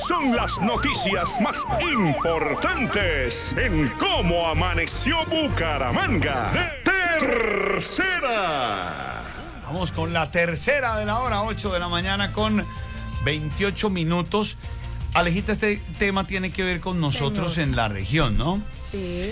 son las noticias más importantes en Cómo Amaneció Bucaramanga. Tercera. Vamos con la tercera de la hora, 8 de la mañana con 28 minutos. Alejita, este tema tiene que ver con nosotros, señor, en la región, ¿no? Sí.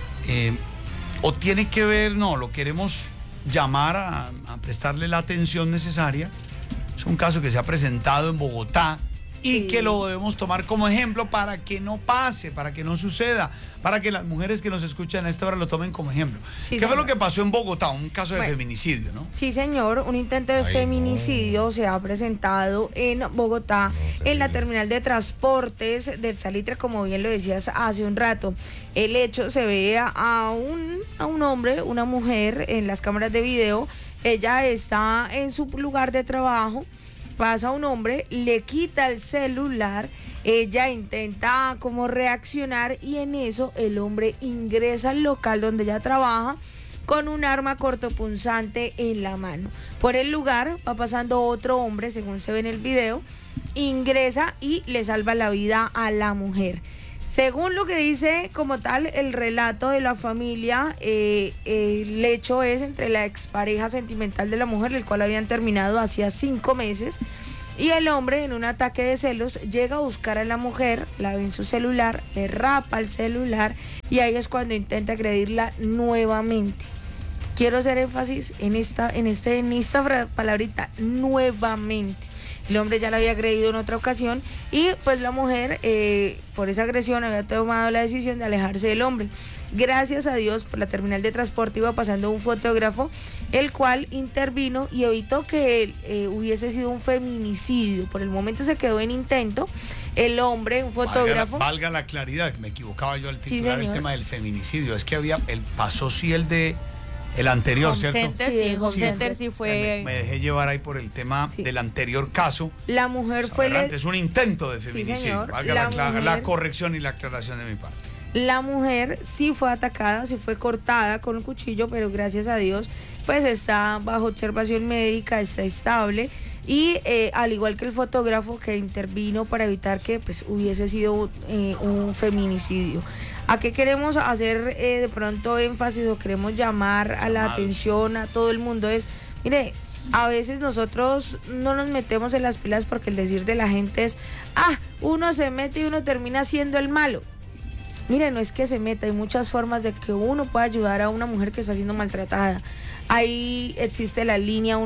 O tiene que ver, no, lo queremos llamar a prestarle la atención necesaria. Es un caso que se ha presentado en Bogotá y sí, que lo debemos tomar como ejemplo para que no pase, para que no suceda, para que las mujeres que nos escuchan a esta hora lo tomen como ejemplo. Sí, ¿Qué fue señor. lo que pasó en Bogotá? Un caso de feminicidio, ¿no? Sí, señor, un intento de feminicidio se ha presentado en Bogotá, en la terminal de transportes del Salitre, como bien lo decías hace un rato. El hecho se ve a un hombre, una mujer en las cámaras de video. Ella está en su lugar de trabajo, pasa un hombre, le quita el celular, ella intenta como reaccionar y en eso el hombre ingresa al local donde ella trabaja con un arma cortopunzante en la mano. Por el lugar va pasando otro hombre, según se ve en el video, ingresa y le salva la vida a la mujer. Según lo que dice como tal el relato de la familia, el hecho es entre la expareja sentimental de la mujer, el cual habían terminado hacía 5 meses, y el hombre en un ataque de celos llega a buscar a la mujer, la ve en su celular, le rapa el celular y ahí es cuando intenta agredirla nuevamente. Quiero hacer énfasis en esta palabrita, nuevamente. El hombre ya la había agredido en otra ocasión y pues la mujer por esa agresión había tomado la decisión de alejarse del hombre. Gracias a Dios, por la terminal de transporte iba pasando un fotógrafo, el cual intervino y evitó que hubiese sido un feminicidio. Por el momento se quedó en intento. El hombre, un fotógrafo... Valga la claridad, me equivocaba yo al titular el tema del feminicidio. Es que pasó el anterior, Home ¿cierto? Center, sí, el Home Center sí fue... Me dejé llevar ahí por el tema del anterior caso. La mujer fue... Es un intento de feminicidio. Sí, señor. Valga la corrección y la aclaración de mi parte. La mujer sí fue atacada, sí fue cortada con un cuchillo, pero gracias a Dios, pues está bajo observación médica, está estable. Y al igual que el fotógrafo que intervino para evitar que pues hubiese sido un feminicidio. ¿A qué queremos hacer de pronto énfasis o queremos llamar a la atención a todo el mundo? Mire, a veces nosotros no nos metemos en las pilas porque el decir de la gente es, uno se mete y uno termina siendo el malo. Mire, no es que se meta, hay muchas formas de que uno pueda ayudar a una mujer que está siendo maltratada. Ahí existe la línea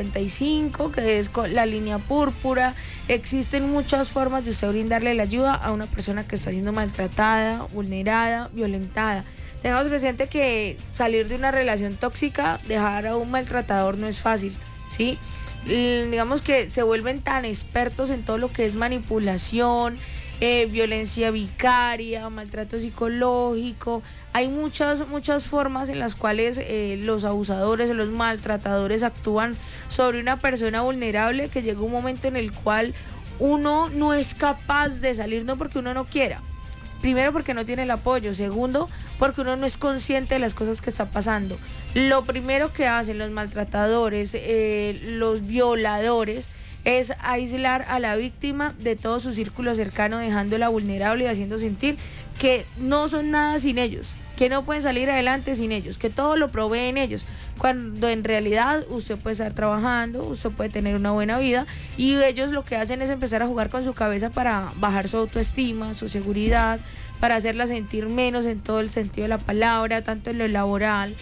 155, que es la línea púrpura. Existen muchas formas de usted brindarle la ayuda a una persona que está siendo maltratada, vulnerada, violentada. Tengamos presente que salir de una relación tóxica, dejar a un maltratador no es fácil, ¿sí? Digamos que se vuelven tan expertos en todo lo que es manipulación, violencia vicaria, maltrato psicológico. Hay muchas formas en las cuales los abusadores o los maltratadores actúan sobre una persona vulnerable, que llega un momento en el cual uno no es capaz de salir, no porque uno no quiera. Primero, porque no tiene el apoyo. Segundo, porque uno no es consciente de las cosas que está pasando. Lo primero que hacen los maltratadores, los violadores, es aislar a la víctima de todo su círculo cercano, dejándola vulnerable y haciendo sentir que no son nada sin ellos, que no pueden salir adelante sin ellos, que todo lo proveen ellos, cuando en realidad usted puede estar trabajando, usted puede tener una buena vida, y ellos lo que hacen es empezar a jugar con su cabeza para bajar su autoestima, su seguridad, para hacerla sentir menos en todo el sentido de la palabra, tanto en lo laboral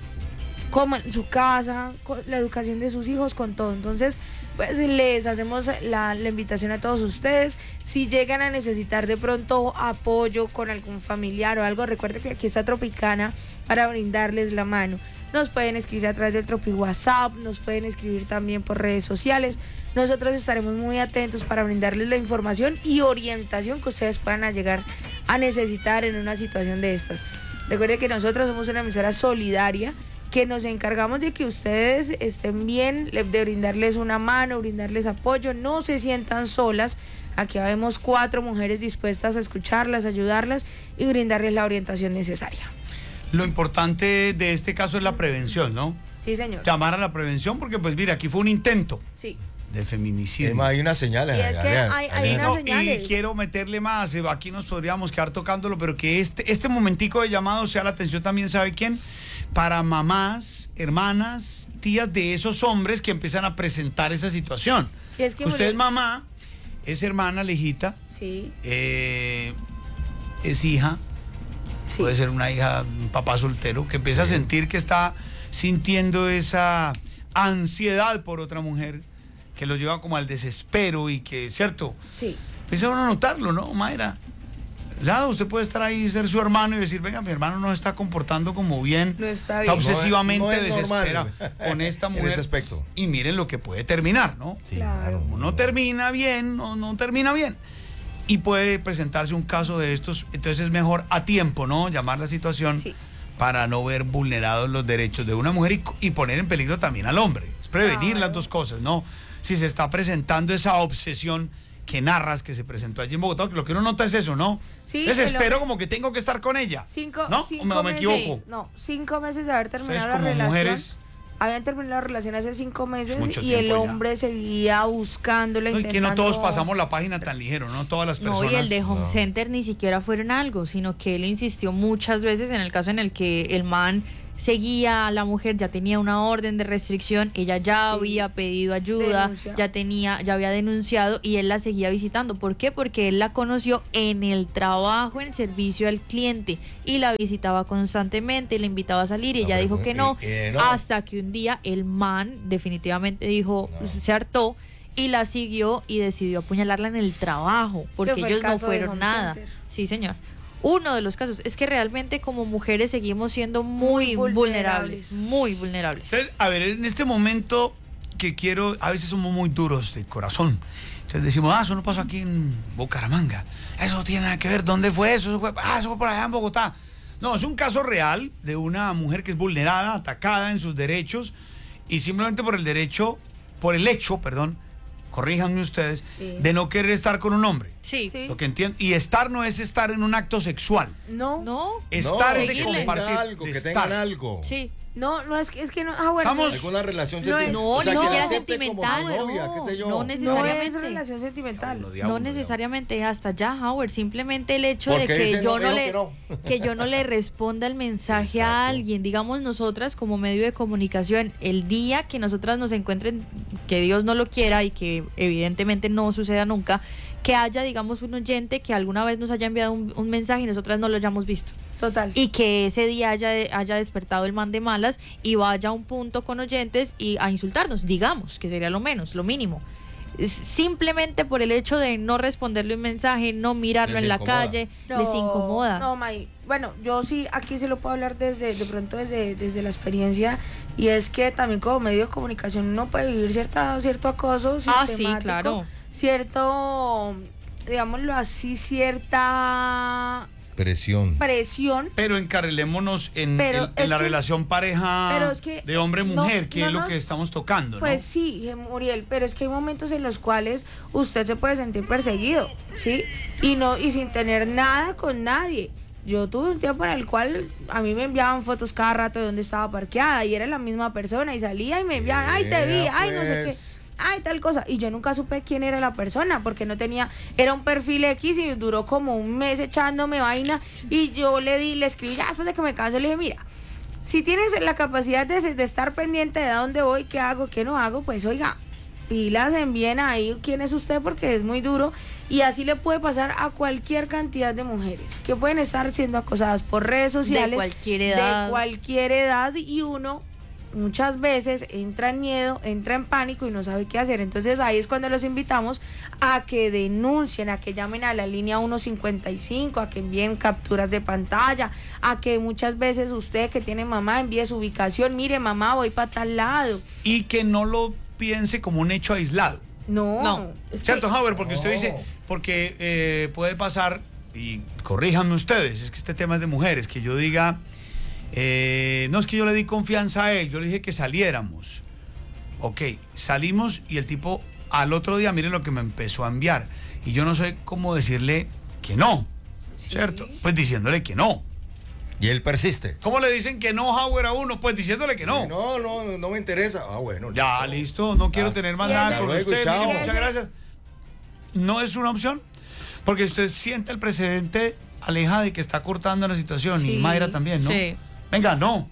como en su casa, con la educación de sus hijos, con todo. Entonces, pues les hacemos la invitación a todos ustedes. Si llegan a necesitar de pronto apoyo con algún familiar o algo, recuerden que aquí está Tropicana para brindarles la mano. Nos pueden escribir a través del Tropi WhatsApp, nos pueden escribir también por redes sociales. Nosotros estaremos muy atentos para brindarles la información y orientación que ustedes puedan llegar a necesitar en una situación de estas. Recuerden que nosotros somos una emisora solidaria, que nos encargamos de que ustedes estén bien, de brindarles una mano, brindarles apoyo, no se sientan solas. Aquí vemos 4 mujeres dispuestas a escucharlas, ayudarlas y brindarles la orientación necesaria. Lo importante de este caso es la prevención, ¿no? Sí, señor. Llamar a la prevención porque, pues mira, aquí fue un intento. Sí. de feminicidio. Además, hay unas señales. Y es que hay unas señales. Y quiero meterle más, aquí nos podríamos quedar tocándolo, pero que este momentico de llamado sea la atención también, ¿sabe quién? Para mamás, hermanas, tías de esos hombres que empiezan a presentar esa situación. Y es que usted es mamá, es hermana lejita, sí. Es hija, Sí. puede ser una hija, un papá soltero, que empieza a sentir que está sintiendo esa ansiedad por otra mujer, que lo lleva como al desespero y que, ¿cierto? Sí. Empieza uno a notarlo, ¿no, Mayra? Ya, usted puede estar ahí, ser su hermano y decir, venga, mi hermano no se está comportando como bien. No está bien. Obsesivamente No es desespera normal. con esta En mujer. ese aspecto. Y miren lo que puede terminar, ¿no? Sí, Claro. No termina bien, no termina bien. Y puede presentarse un caso de estos, entonces es mejor a tiempo, ¿no? Llamar la situación Sí. para no ver vulnerados los derechos de una mujer y poner en peligro también al hombre. Es prevenir Claro. las dos cosas, ¿no? Si se está presentando esa obsesión que narras que se presentó allí en Bogotá, que lo que uno nota es eso, ¿no? Sí, Desespero el como que tengo que estar con ella. ¿No? Cinco ¿O me equivoco? meses, no, 5 meses de haber terminado Ustedes la como relación. mujeres... Habían terminado la relación hace 5 meses Mucho y el tiempo ya. hombre seguía buscándola, No, y intentando... que no todos pasamos la página tan ligero, ¿no? Todas las No, personas... y el de Home Center ni siquiera fueron algo, sino que él insistió muchas veces en el caso en el que el man seguía a la mujer, ya tenía una orden de restricción, ella ya Sí. había pedido ayuda, Denuncia. ya había denunciado y él la seguía visitando. ¿Por qué? Porque él la conoció en el trabajo, en servicio al cliente y la visitaba constantemente, le invitaba a salir y No, ella pero dijo que no, no. hasta que un día el man definitivamente dijo, se hartó y la siguió y decidió apuñalarla en el trabajo, porque Que fue el ellos no caso de fueron Home nada. Center. Sí, señor. Uno de los casos es que realmente como mujeres seguimos siendo muy Muy vulnerables, vulnerables. muy vulnerables. Entonces, a ver, en este momento que quiero, a veces somos muy duros de corazón. Entonces decimos, eso no pasó aquí en Bucaramanga. Eso no tiene nada que ver. ¿Dónde fue eso? Eso fue por allá en Bogotá. No, es un caso real de una mujer que es vulnerada, atacada en sus derechos y simplemente por el hecho, corríjanme ustedes, Sí. de no querer estar con un hombre. Sí. Sí. Lo que entiendo. Y estar no es estar en un acto sexual. No, No, Estar es de seguirle. compartir. algo, de que estar. tengan algo. sí. no, es que no, bueno, Estamos- Alguna relación No es- sentimental. No, O sea, ni que siquiera la acepte como sentimental, su novia, no, qué sé yo. no no necesariamente. es relación sentimental. Diablo, No diablo. necesariamente hasta allá, Howard, simplemente el hecho de Porque que dicen, yo no, no dijo le que no. que yo no le responda el mensaje Exacto. a alguien, digamos nosotras como medio de comunicación, el día que nosotras nos encuentren, que Dios no lo quiera y que evidentemente no suceda nunca, que haya, digamos, un oyente que alguna vez nos haya enviado un mensaje y nosotras no lo hayamos visto. Total. Y que ese día haya despertado el man de malas y vaya a un punto con oyentes y a insultarnos, digamos, que sería lo menos, lo mínimo. Simplemente por el hecho de no responderle un mensaje, no mirarlo Les en la incomoda. calle, les incomoda. No, May. Bueno, yo sí, aquí se lo puedo hablar de pronto desde la experiencia, y es que también como medio de comunicación uno puede vivir cierto acoso Ah, sistemático, sí, claro. cierto, digámoslo así, cierta Presión. presión. Pero encarrilémonos en Pero es la que- relación pareja pero es que de hombre-mujer, no- que no es lo nos- que estamos tocando, ¿no? Pues sí, Muriel, pero es que hay momentos en los cuales usted se puede sentir perseguido, ¿sí? Y sin tener nada con nadie. Yo tuve un tiempo en el cual a mí me enviaban fotos cada rato de dónde estaba parqueada y era la misma persona y salía y me enviaban, ay, te vi, Vea, ay, no sé qué. pues. Ay, tal cosa. Y yo nunca supe quién era la persona porque no tenía, era un perfil X y duró como un mes echándome vaina y yo le escribí ya después de que me cansé, le dije, mira, si tienes la capacidad de estar pendiente de a dónde voy, qué hago, qué no hago, pues oiga, pilas, envíen ahí quién es usted porque es muy duro. Y así le puede pasar a cualquier cantidad de mujeres que pueden estar siendo acosadas por redes sociales. cualquier edad. De cualquier edad, y uno muchas veces entra en miedo, entra en pánico y no sabe qué hacer. Entonces ahí es cuando los invitamos a que denuncien, a que llamen a la línea 155, a que envíen capturas de pantalla, a que muchas veces usted que tiene mamá envíe su ubicación, mire mamá, voy para tal lado. Y que no lo piense como un hecho aislado. No. Es ¿Cierto, que, Howard? Porque usted No. dice, porque puede pasar, y corríjanme ustedes, es que este tema es de mujeres, que yo diga, no es que yo le di confianza a él, yo le dije que saliéramos. Ok, salimos y el tipo al otro día, miren lo que me empezó a enviar. Y yo no sé cómo decirle que no, ¿cierto? Pues diciéndole que no. Y él persiste. ¿Cómo le dicen que no, Howard, a uno? Pues diciéndole que no. No me interesa. Ah, bueno. Ya, listo, no quiero tener más nada con luego, usted. chao. Mire, muchas gracias. No es una opción, porque usted siente el precedente, Aleja, de que está cortando la situación, Sí. y Mayra también, ¿no? Sí. Venga, no.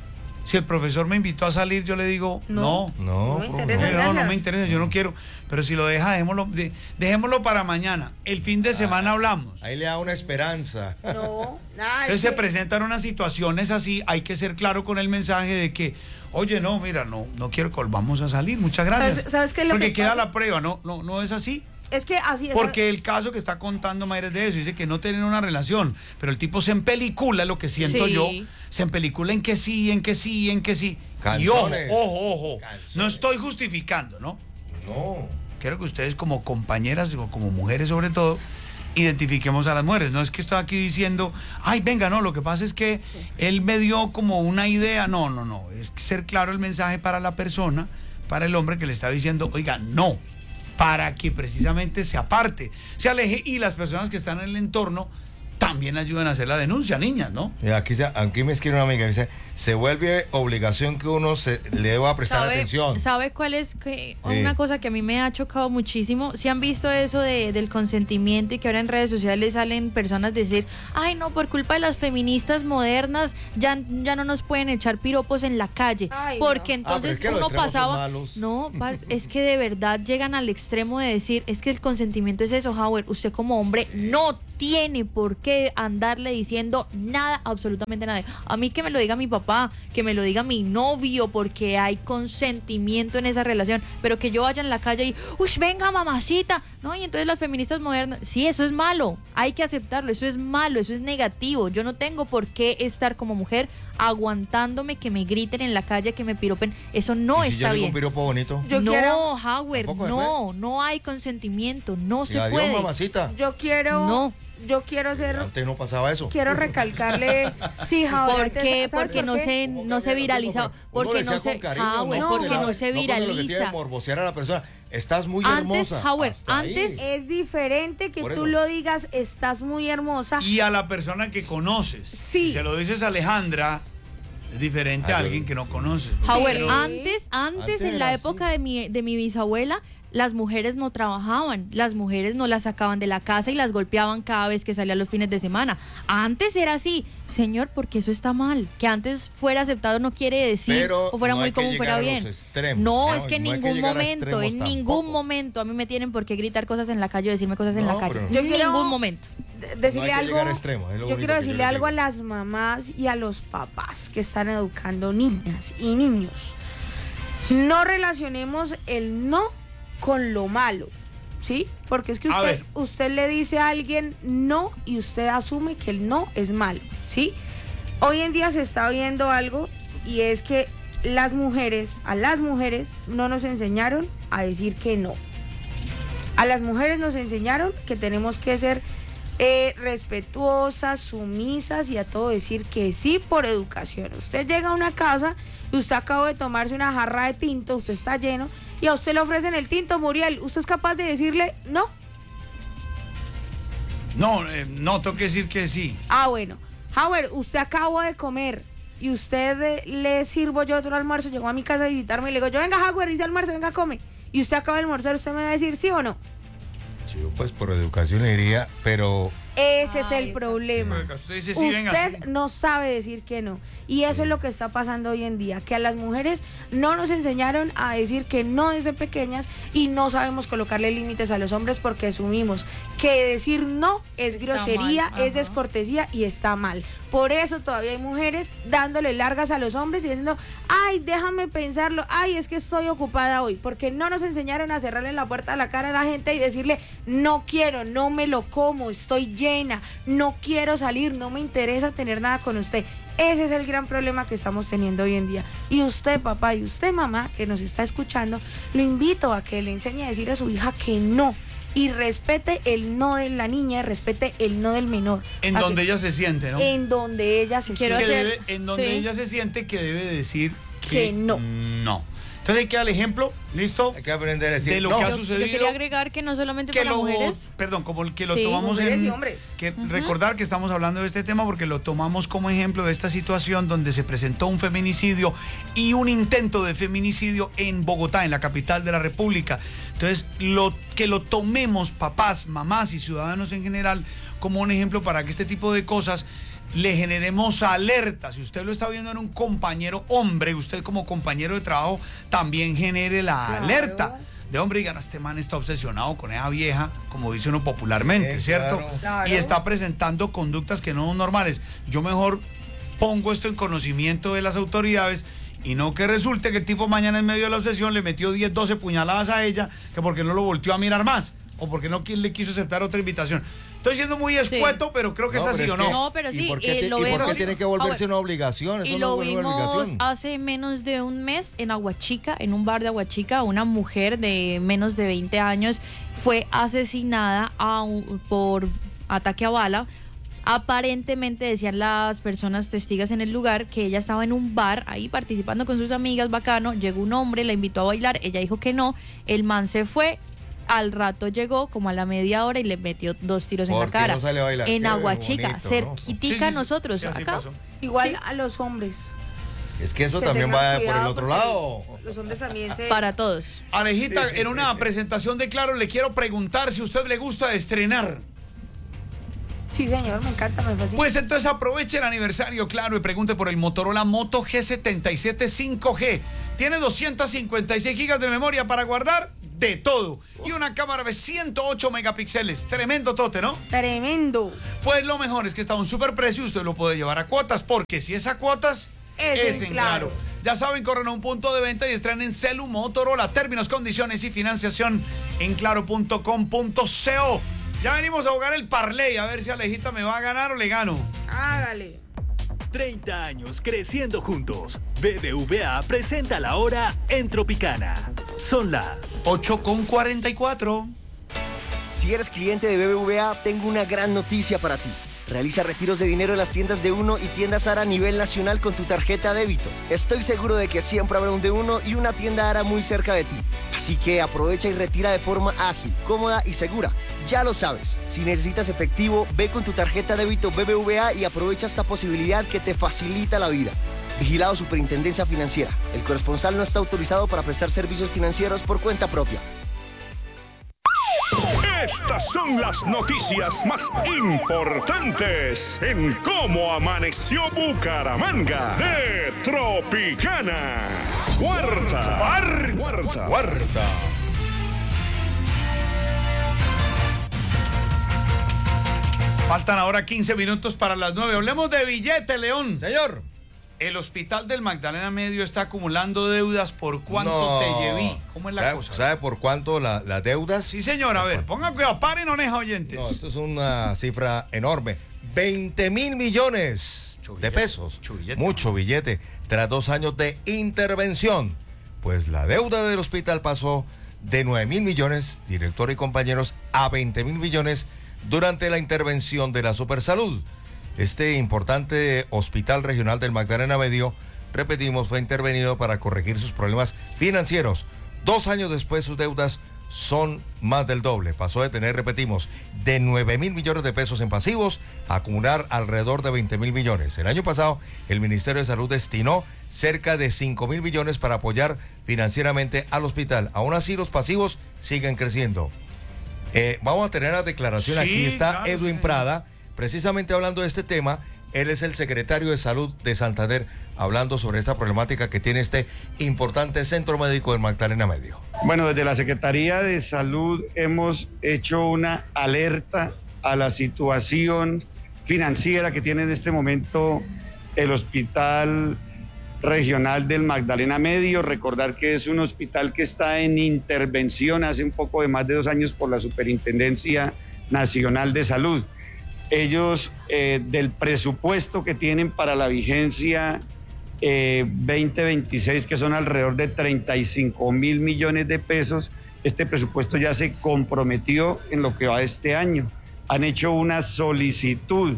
Si el profesor me invitó a salir, yo le digo, no. No me interesa, No, gracias. no me interesa, yo no quiero. Pero si lo deja, dejémoslo para mañana. El fin de semana hablamos. Ahí le da una esperanza. No, nada. Entonces se presentan unas situaciones así, hay que ser claro con el mensaje de que, oye, no, mira, no quiero que volvamos a salir, muchas gracias. ¿Sabes qué es lo Porque que queda pasa? la prueba, no es así. Es que así es. Porque el caso que está contando Mayra es de eso, dice que no tienen una relación, pero el tipo se empelicula, lo que siento Sí. yo, se empelicula en que sí, en que sí, en que sí. Y Canzones. ojo, Canzones. no estoy justificando, ¿no? No. Quiero que ustedes como compañeras o como mujeres sobre todo, identifiquemos a las mujeres. No es que estoy aquí diciendo, ay, venga, no, lo que pasa es que él me dio como una idea. No, es ser claro el mensaje para la persona, para el hombre que le está diciendo, oiga, no, para que precisamente se aparte, se aleje y las personas que están en el entorno también ayuden a hacer la denuncia, niñas, ¿no? Mira, aquí me escribe una amiga, dice, se vuelve obligación que uno le deba prestar atención. ¿Sabe cuál es una cosa que a mí me ha chocado muchísimo? Si han visto eso del consentimiento y que ahora en redes sociales salen personas decir, ay no, por culpa de las feministas modernas ya no nos pueden echar piropos en la calle, Ay, porque no. Pero entonces es que los uno extremos son pasaba, malos. no, es que de verdad llegan al extremo de decir, es que el consentimiento es eso, Howard, usted como hombre no tiene por qué andarle diciendo nada, absolutamente nada. A mí que me lo diga mi papá, que me lo diga mi novio, porque hay consentimiento en esa relación, pero que yo vaya en la calle y, uy, venga mamacita, no, y entonces las feministas modernas, sí, eso es malo, hay que aceptarlo, eso es malo, eso es negativo, yo no tengo por qué estar como mujer aguantándome que me griten en la calle, que me piropen, eso no ¿Y si yo está le digo bien. un piropo bonito? Yo no, quiero- Howard, ¿Tampoco se no hay consentimiento, no se Adiós, puede. mamacita. Yo quiero ser. Antes no pasaba eso. Quiero recalcarle. Sí, Howard. ¿Por antes, qué? ¿sabes Porque por no qué? se viraliza, Uno porque decía no se, con cariño, Howard, no, porque no, no se No como lo que tiene viraliza. morbosear a la persona. Estás muy Antes, hermosa. Howard, Hasta ahí. antes- Es diferente que Por tú eso. lo digas, estás muy hermosa. Y a la persona que conoces. Sí. Si se lo dices a Alejandra, es diferente a Ay, alguien que no conoces. Howard, Sí. antes en era la así. época de mi bisabuela, las mujeres no trabajaban, las mujeres no las sacaban de la casa y las golpeaban cada vez que salía los fines de semana. Antes era así, señor, porque eso está mal. Que antes fuera aceptado no quiere decir, Pero o fuera no muy hay que común, llegar fuera a los bien. extremos, No, no, es que en no hay que ningún llegar a momento, extremos en ningún tampoco. momento a mí me tienen por qué gritar cosas en la calle o decirme cosas en No, la calle. pero- Yo En quiero- ningún momento. Decirle No hay que algo. llegar a extremos, es lo yo único quiero que yo decirle les algo a digo. las mamás y a los papás que están educando niñas y niños. No relacionemos el no con lo malo, ¿sí? Porque es que A ver. usted le dice a alguien no y usted asume que el no es malo, ¿sí? Hoy en día se está viendo algo y es que a las mujeres no nos enseñaron a decir que no. A las mujeres nos enseñaron que tenemos que ser respetuosas, sumisas y a todo decir que sí por educación. Usted llega a una casa y usted acaba de tomarse una jarra de tinto, usted está lleno y a usted le ofrecen el tinto, Muriel. ¿Usted es capaz de decirle no? No, tengo que decir que sí. Ah, bueno. Howard, usted acabó de comer y usted le sirvo yo otro almuerzo, llegó a mi casa a visitarme y le digo, yo venga Howard, hice almuerzo, venga, come. Y usted acaba de almorzar, ¿usted me va a decir sí o no? Yo pues por educación le diría, pero Ese es Ahí el está. problema. Porque usted dice sí, venga, Usted sí. no sabe decir que no. Y eso es lo que está pasando hoy en día, que a las mujeres no nos enseñaron a decir que no desde pequeñas y no sabemos colocarle límites a los hombres porque asumimos que decir no es Está grosería, mal, es ajá. descortesía y está mal. Por eso todavía hay mujeres dándole largas a los hombres y diciendo, ay, déjame pensarlo, ay, es que estoy ocupada hoy, porque no nos enseñaron a cerrarle la puerta a la cara a la gente y decirle, no quiero, no me lo como, estoy llena, no quiero salir, no me interesa tener nada con usted. Ese es el gran problema que estamos teniendo hoy en día. Y usted, papá, y usted, mamá, que nos está escuchando, lo invito a que le enseñe a decir a su hija que no. Y respete el no de la niña, respete el no del menor. En A donde que- ella se siente, ¿no? En donde ella se Quiero Que siente. hacer- en donde sí. ella se siente que debe decir Que no. No. Entonces hay que dar el ejemplo, ¿listo? Hay que aprender a decir de lo no. que ha Yo sucedido. quería agregar que no solamente Que para lo, mujeres. perdón, como el que lo Sí, tomamos mujeres y hombres. que recordar que estamos hablando de este tema porque lo tomamos como ejemplo de esta situación donde se presentó un feminicidio y un intento de feminicidio en Bogotá, en la capital de la República. Entonces, que lo tomemos papás, mamás y ciudadanos en general como un ejemplo para que este tipo de cosas le generemos alerta. Si usted lo está viendo en un compañero hombre, usted como compañero de trabajo también genere la Claro. alerta de hombre, digan, este man está obsesionado con esa vieja, como dice uno popularmente, ¿cierto? Claro. Claro. Y está presentando conductas que no son normales. Yo mejor pongo esto en conocimiento de las autoridades y no que resulte que el tipo mañana en medio de la obsesión le metió 10, 12 puñaladas a ella, que porque no lo volteó a mirar más, o porque no le quiso aceptar otra invitación. Estoy siendo muy escueto, pero creo que No, es así pero o es no. que- No, pero ¿Y sí, por qué, lo y por qué vemos. tiene que volverse bueno, una obligación? Eso Y no lo vuelve una vimos obligación. hace menos de un mes en Aguachica, en un bar de Aguachica, una mujer de menos de 20 años fue asesinada por ataque a bala. Aparentemente decían las personas testigas en el lugar que ella estaba en un bar ahí participando con sus amigas, bacano, llegó un hombre, la invitó a bailar, ella dijo que no, el man se fue. Al rato llegó como a la media hora y le metió 2 tiros en la ¿Por qué cara. no sale a bailar? En Qué Aguachica, bonito, ¿no? cerquitica Sí, sí, sí. nosotros, Sí, así acá. pasó. Igual Sí. a los hombres. Es que eso Que también tengan va por cuidado el otro porque lado. Los hombres también se... Para todos. Alejita, en una presentación de Claro le quiero preguntar si a usted le gusta estrenar. Sí, señor, me encanta, me fascina. Pues entonces aproveche el aniversario, Claro, y pregunte por el Motorola Moto G77 5G. Tiene 256 gigas de memoria para guardar de todo. Y una cámara de 108 megapíxeles. Tremendo tote, ¿no? Tremendo. Pues lo mejor es que está a un super precio. Usted lo puede llevar a cuotas, porque si es a cuotas, Es es en en Claro. Claro. Ya saben, corren a un punto de venta y estrenen Celu Motorola. Términos, condiciones y financiación en claro.com.co. Ya venimos a jugar el parlay, a ver si Alejita me va a ganar o le gano. Hágale. 30 años creciendo juntos. BBVA presenta la hora en Tropicana. Son las 8:44. Si eres cliente de BBVA, tengo una gran noticia para ti. Realiza retiros de dinero en las tiendas de Uno y tiendas Ara a nivel nacional con tu tarjeta débito. Estoy seguro de que siempre habrá un de Uno y una tienda Ara muy cerca de ti. Así que aprovecha y retira de forma ágil, cómoda y segura. Ya lo sabes, si necesitas efectivo, ve con tu tarjeta débito BBVA y aprovecha esta posibilidad que te facilita la vida. Vigilado Superintendencia Financiera. El corresponsal no está autorizado para prestar servicios financieros por cuenta propia. Estas son las noticias más importantes en cómo amaneció Bucaramanga de Tropicana. Cuarta. Faltan ahora 15 minutos para las 9. Hablemos de billete, León. Señor. El hospital del Magdalena Medio está acumulando deudas. ¿Por cuánto No. te llevé? ¿Cómo es la cosa? ¿Sabe por cuánto las deudas? Sí, señor. A ver, pongan cuidado. Paren oreja, oyentes. No, esto es una cifra enorme. 20.000 millones Mucho de billete, pesos. mucho billete. Mucho billete. Tras 2 años de intervención, pues la deuda del hospital pasó de 9.000 millones, director y compañeros, a 20.000 millones durante la intervención de la Supersalud. Este importante hospital regional del Magdalena Medio, repetimos, fue intervenido para corregir sus problemas financieros. 2 años después, sus deudas son más del doble. Pasó de tener, repetimos, de 9.000 millones de pesos en pasivos a acumular alrededor de 20.000 millones. El año pasado, el Ministerio de Salud destinó cerca de 5.000 millones para apoyar financieramente al hospital. Aún así, los pasivos siguen creciendo. Vamos a tener la declaración. Sí, Aquí está claro, Edwin sí. Prada, precisamente hablando de este tema. Él es el secretario de Salud de Santander, hablando sobre esta problemática que tiene este importante centro médico del Magdalena Medio. Bueno, desde la Secretaría de Salud hemos hecho una alerta a la situación financiera que tiene en este momento el Hospital Regional del Magdalena Medio. Recordar que es un hospital que está en intervención hace un poco de más de 2 años por la Superintendencia Nacional de Salud. Ellos, del presupuesto que tienen para la vigencia 2026, que son alrededor de 35.000 millones de pesos, este presupuesto ya se comprometió en lo que va este año. Han hecho una solicitud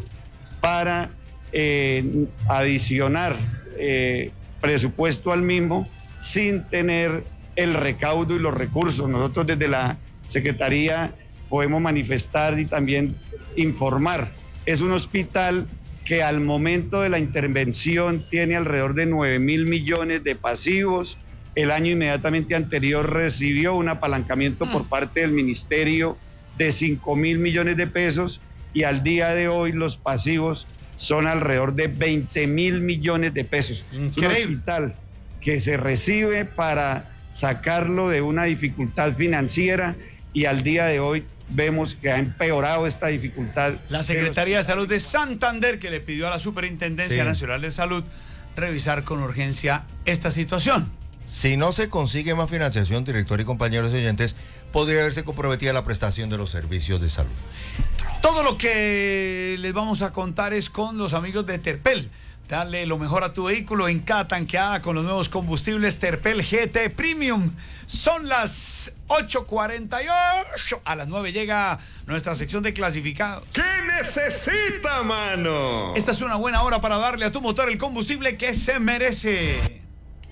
para adicionar presupuesto al mismo sin tener el recaudo y los recursos. Nosotros desde la Secretaría podemos manifestar y también informar. Es un hospital que al momento de la intervención tiene alrededor de 9.000 millones de pasivos. El año inmediatamente anterior recibió un apalancamiento por parte del ministerio de 5.000 millones de pesos y al día de hoy los pasivos son alrededor de 20.000 millones de pesos. Increíble. Es un hospital que se recibe para sacarlo de una dificultad financiera y al día de hoy vemos que ha empeorado esta dificultad. La Secretaría de Salud de Santander, que le pidió a la Superintendencia Nacional de Salud revisar con urgencia esta situación. Si no se consigue más financiación, director y compañeros oyentes, podría verse comprometida la prestación de los servicios de salud. Todo lo que les vamos a contar es con los amigos de Terpel. Dale lo mejor a tu vehículo en cada tanqueada con los nuevos combustibles Terpel GT Premium. Son las 8:48. A las 9 llega nuestra sección de clasificados. ¿Qué necesita, mano? Esta es una buena hora para darle a tu motor el combustible que se merece.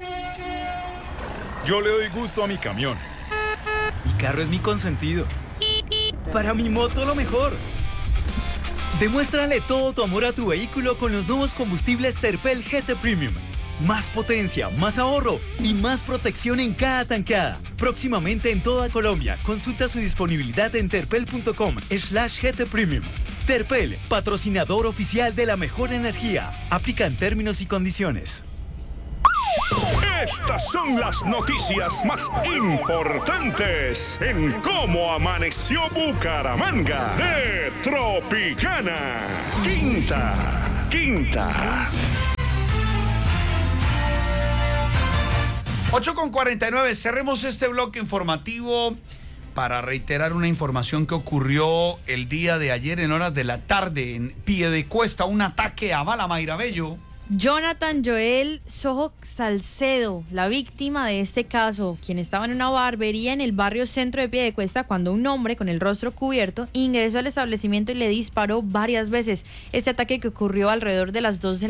Yo le doy gusto a mi camión. Mi carro es mi consentido. Para mi moto lo mejor. Demuéstrale todo tu amor a tu vehículo con los nuevos combustibles Terpel GT Premium. Más potencia, más ahorro y más protección en cada tanqueada. Próximamente en toda Colombia. Consulta su disponibilidad en terpel.com/GT Premium. Terpel, patrocinador oficial de la mejor energía. Aplican términos y condiciones. Estas son las noticias más importantes en Cómo Amaneció Bucaramanga de Tropicana. Quinta. 8:49, cerremos este bloque informativo para reiterar una información que ocurrió el día de ayer en horas de la tarde en Piedecuesta, un ataque a bala. Mayra Bello. Jonathan Joel Sojo Salcedo, la víctima de este caso, quien estaba en una barbería en el barrio centro de Piedecuesta cuando un hombre con el rostro cubierto ingresó al establecimiento y le disparó varias veces. Este ataque que ocurrió alrededor de las 2 de